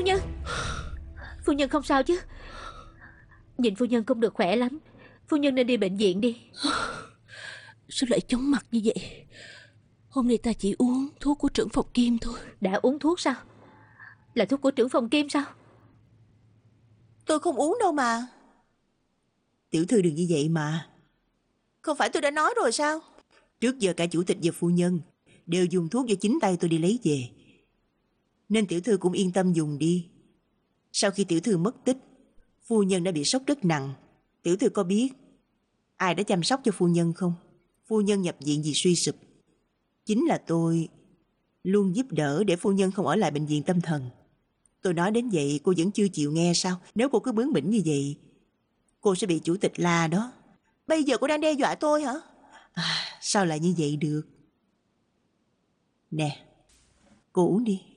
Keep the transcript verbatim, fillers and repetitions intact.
nhân, phu nhân không sao chứ? Nhìn phu nhân không được khỏe lắm, phu nhân nên đi bệnh viện đi. Sao lại chóng mặt như vậy? Hôm nay ta chỉ uống thuốc của trưởng phòng Kim thôi. Đã uống thuốc sao? Là thuốc của trưởng phòng Kim sao? Tôi không uống đâu mà. Tiểu thư đừng như vậy mà. Không phải tôi đã nói rồi sao? Trước giờ cả chủ tịch và phu nhân đều dùng thuốc do chính tay tôi đi lấy về, nên tiểu thư cũng yên tâm dùng đi. Sau khi tiểu thư mất tích, phu nhân đã bị sốc rất nặng. Tiểu thư có biết ai đã chăm sóc cho phu nhân không? Phu nhân nhập viện vì suy sụp. Chính là tôi luôn giúp đỡ để phu nhân không ở lại bệnh viện tâm thần. Tôi nói đến vậy cô vẫn chưa chịu nghe sao? Nếu cô cứ bướng bỉnh như vậy, cô sẽ bị chủ tịch la đó. Bây giờ cô đang đe dọa tôi hả? À, sao lại như vậy được? Nè, cô uống đi.